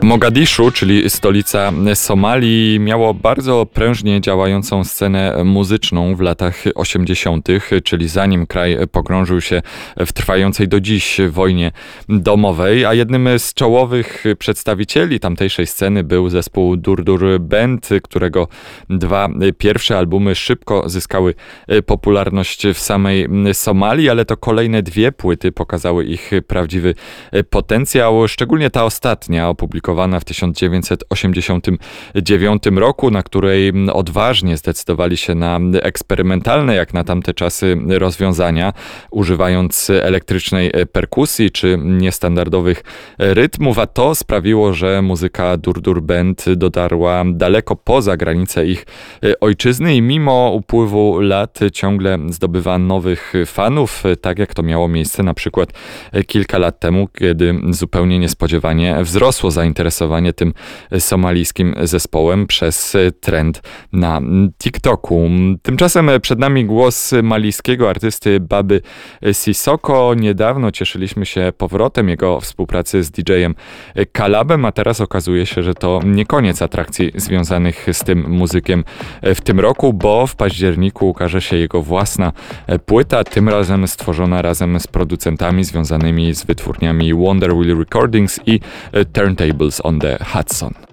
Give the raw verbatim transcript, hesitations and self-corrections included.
Mogadiszu, czyli stolica Somalii, miało bardzo prężnie działającą scenę muzyczną w latach osiemdziesiątych, czyli zanim kraj pogrążył się w trwającej do dziś wojnie domowej, a jednym z czołowych przedstawicieli tamtejszej sceny był zespół Durdur Band, którego dwa pierwsze albumy szybko zyskały popularność w samej Somalii, ale to kolejne dwie płyty pokazały ich prawdziwy potencjał, szczególnie ta ostatnia, opublikowana w tysiąc dziewięćset osiemdziesiątym dziewiątym roku, na której odważnie zdecydowali się na eksperymentalne, jak na tamte czasy, rozwiązania, używając elektrycznej perkusji czy niestandardowych rytmów, a to sprawiło, że muzyka Durdur Band dotarła daleko poza granice ich ojczyzny i mimo upływu lat ciągle zdobywa nowych fanów, tak jak to miało miejsce na przykład kilka lat temu, kiedy zupełnie niespodziewanie wzrosło zainteresowanie tym somalijskim zespołem przez trend na TikToku. Tymczasem przed nami głos malijskiego artysty Baby Sissoko. Niedawno cieszyliśmy się powrotem jego współpracy z didżejem Kalabem, a teraz okazuje się, że to nie koniec atrakcji związanych z tym muzykiem w tym roku, bo w październiku ukaże się jego własna płyta, tym razem stworzona razem z producentami związanymi z wytwórniami Wonder Wheel Recordings i Turntables on the Hudson.